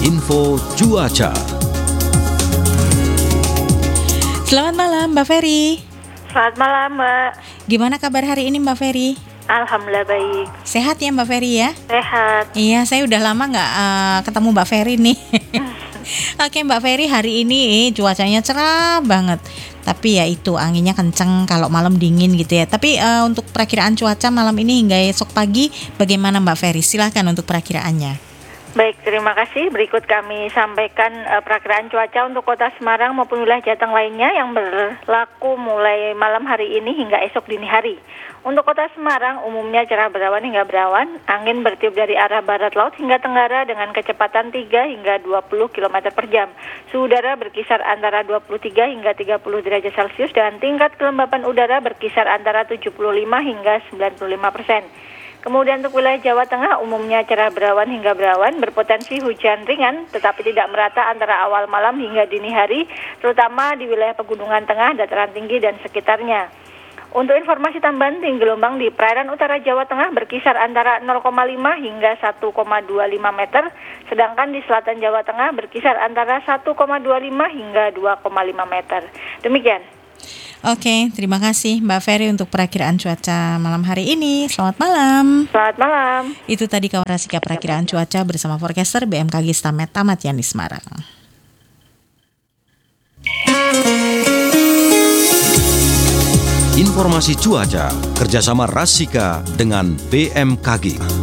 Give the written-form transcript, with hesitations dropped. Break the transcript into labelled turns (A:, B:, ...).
A: Info Cuaca.
B: Selamat malam Mbak Ferry.
C: Selamat malam Mbak.
B: Gimana kabar hari ini Mbak Ferry?
C: Alhamdulillah baik.
B: Sehat ya Mbak Ferry ya?
C: Sehat.
B: Iya, saya udah lama nggak ketemu Mbak Ferry nih. Oke Mbak Ferry, hari ini cuacanya cerah banget. Tapi ya itu anginnya kenceng, kalau malam dingin gitu ya. Tapi untuk perakiraan cuaca malam ini hingga esok pagi bagaimana Mbak Ferry? Silahkan untuk perakiraannya.
C: Baik, terima kasih. Berikut kami sampaikan perakiraan cuaca untuk kota Semarang maupun wilayah Jateng lainnya yang berlaku mulai malam hari ini hingga esok dini hari. Untuk kota Semarang umumnya cerah berawan hingga berawan, angin bertiup dari arah barat laut hingga tenggara dengan kecepatan 3 hingga 20 km per jam. Suhu udara berkisar antara 23 hingga 30 derajat Celcius dan tingkat kelembapan udara berkisar antara 75 hingga 95%. Kemudian untuk wilayah Jawa Tengah umumnya cerah berawan hingga berawan, berpotensi hujan ringan tetapi tidak merata antara awal malam hingga dini hari, terutama di wilayah pegunungan tengah, dataran tinggi dan sekitarnya. Untuk informasi tambahan, tinggi gelombang di perairan utara Jawa Tengah berkisar antara 0,5 hingga 1,25 meter, sedangkan di selatan Jawa Tengah berkisar antara 1,25 hingga 2,5 meter. Demikian.
B: Oke, terima kasih Mbak Ferry untuk perakiraan cuaca malam hari ini. Selamat malam.
C: Selamat malam.
B: Itu tadi Kawarasika perakiraan cuaca bersama forecaster BMKG Stamet Tamat Yani Semarang.
A: Informasi cuaca kerjasama Rasika dengan BMKG.